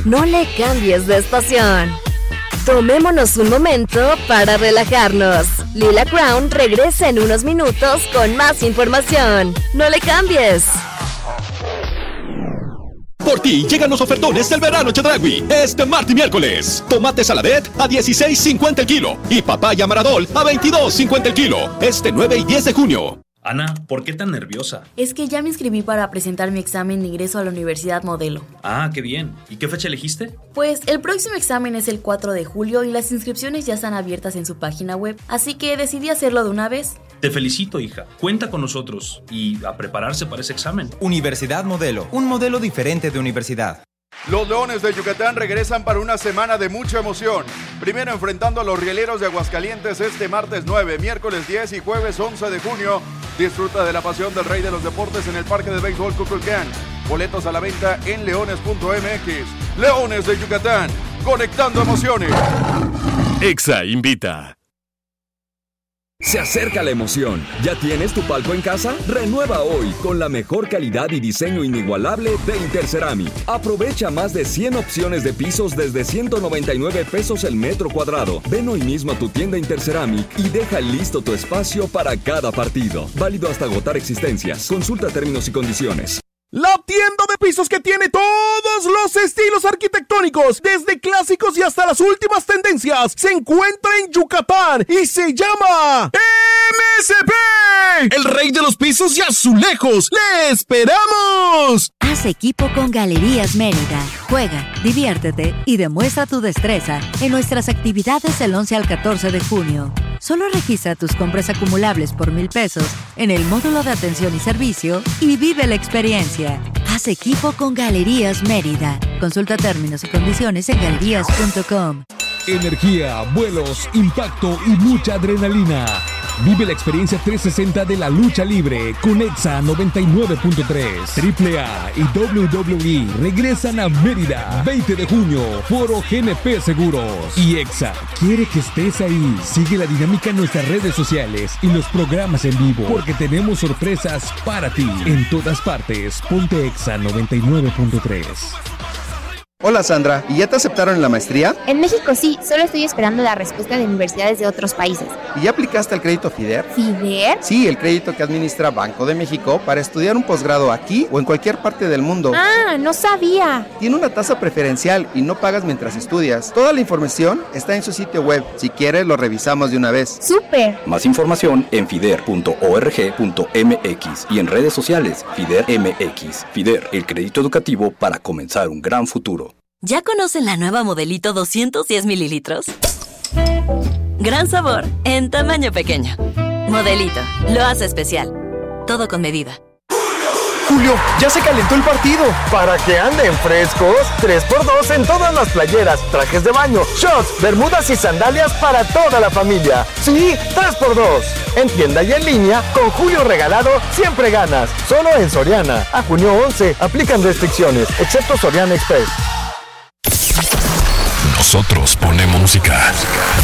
No le cambies de estación. Tomémonos un momento para relajarnos. Lila Crown regresa en unos minutos con más información. No le cambies. Por ti llegan los ofertones del verano Chedraui. Este martes y miércoles. Tomate Saladet a $16.50 el kilo. Y papaya Maradol a $22.50 el kilo. Este 9 y 10 de junio. Ana, ¿por qué tan nerviosa? Es que ya me inscribí para presentar mi examen de ingreso a la Universidad Modelo. Ah, qué bien. ¿Y qué fecha elegiste? Pues el próximo examen es el 4 de julio y las inscripciones ya están abiertas en su página web, así que decidí hacerlo de una vez. Te felicito, hija. Cuenta con nosotros y a prepararse para ese examen. Universidad Modelo, un modelo diferente de universidad. Los Leones de Yucatán regresan para una semana de mucha emoción. Primero enfrentando a los Rieleros de Aguascalientes este martes 9, miércoles 10 y jueves 11 de junio. Disfruta de la pasión del rey de los deportes en el Parque de Béisbol Cuculcán. Boletos a la venta en leones.mx. Leones de Yucatán, conectando emociones. Exa invita. Se acerca la emoción. ¿Ya tienes tu palco en casa? Renueva hoy con la mejor calidad y diseño inigualable de Interceramic. Aprovecha más de 100 opciones de pisos desde $199 el metro cuadrado. Ven hoy mismo a tu tienda Interceramic y deja listo tu espacio para cada partido. Válido hasta agotar existencias. Consulta términos y condiciones. La tienda de pisos que tiene todos los estilos arquitectónicos, desde clásicos y hasta las últimas tendencias, se encuentra en Yucatán y se llama MSP, el rey de los pisos y azulejos. ¡Le esperamos! Haz equipo con Galerías Mérida. Juega, diviértete y demuestra tu destreza en nuestras actividades del 11 al 14 de junio. Solo registra tus compras acumulables por $1,000 en el módulo de atención y servicio y vive la experiencia. Haz equipo con Galerías Mérida. Consulta términos y condiciones en galerías.com. Energía, vuelos, impacto y mucha adrenalina. Vive la experiencia 360 de la lucha libre con Exa 99.3. AAA y WWE regresan a Mérida 20 de junio. Foro GNP Seguros. Y Exa quiere que estés ahí. Sigue la dinámica en nuestras redes sociales y los programas en vivo, porque tenemos sorpresas para ti. En todas partes, ponte Exa 99.3. Hola Sandra, ¿y ya te aceptaron en la maestría? En México sí, solo estoy esperando la respuesta de universidades de otros países. ¿Y ya aplicaste al crédito FIDER? ¿FIDER? Sí, el crédito que administra Banco de México para estudiar un posgrado aquí o en cualquier parte del mundo. Ah, no sabía. Tiene una tasa preferencial y no pagas mientras estudias. Toda la información está en su sitio web. Si quieres, lo revisamos de una vez. ¡Súper! Más información en fider.org.mx y en redes sociales FIDER MX. FIDER, el crédito educativo para comenzar un gran futuro. ¿Ya conocen la nueva Modelito 210 mililitros? Gran sabor, en tamaño pequeño. Modelito, lo hace especial. Todo con medida. Julio, ya se calentó el partido. Para que anden frescos, 3x2 en todas las playeras, trajes de baño, shorts, bermudas y sandalias para toda la familia. Sí, 3x2. En tienda y en línea, con Julio regalado, siempre ganas. Solo en Soriana. A junio 11, aplican restricciones, excepto Soriana Express. Nosotros ponemos música.